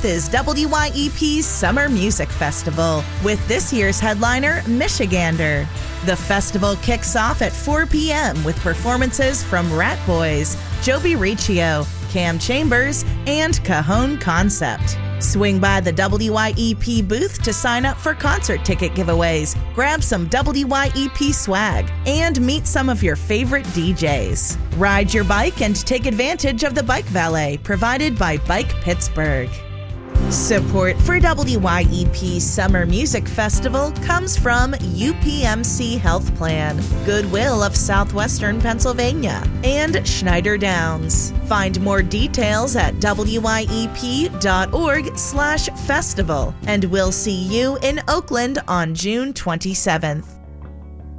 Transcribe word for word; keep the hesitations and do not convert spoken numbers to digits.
is W Y E P's Summer Music Festival, with this year's headliner, Michigander. The festival kicks off at four p.m. with performances from Rat Boys, Joby Riccio, Cam Chambers, and Cajon Concept. Swing by the W Y E P booth to sign up for concert ticket giveaways, grab some W Y E P swag, and meet some of your favorite D Js. Ride your bike and take advantage of the bike valet provided by Bike Pittsburgh. Support for W Y E P Summer Music Festival comes from U P M C Health Plan, Goodwill of Southwestern Pennsylvania, and Schneider Downs. Find more details at W Y E P dot org slash festival, and we'll see you in Oakland on June twenty-seventh.